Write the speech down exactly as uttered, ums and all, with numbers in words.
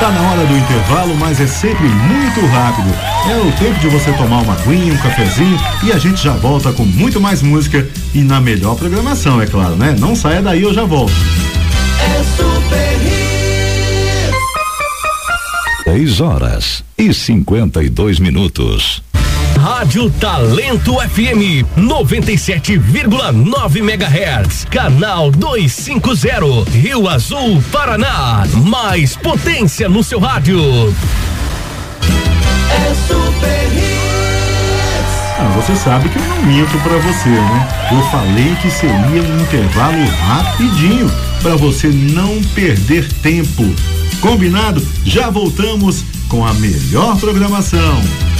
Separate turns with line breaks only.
Tá na hora do intervalo, mas é sempre muito rápido. É o tempo de você tomar uma aguinha, um cafezinho e a gente já volta com muito mais música e na melhor programação, é claro, né? Não saia daí, eu já volto.
É Super Hits.
dez horas e cinquenta e dois minutos.
Rádio Talento F M noventa e sete vírgula nove megahertz, canal duzentos e cinquenta, Rio Azul, Paraná. Mais potência no seu rádio.
É Super Hits.
Ah, você sabe que eu não minto pra você, né? Eu falei que seria um intervalo rapidinho pra você não perder tempo. Combinado? Já voltamos com a melhor programação.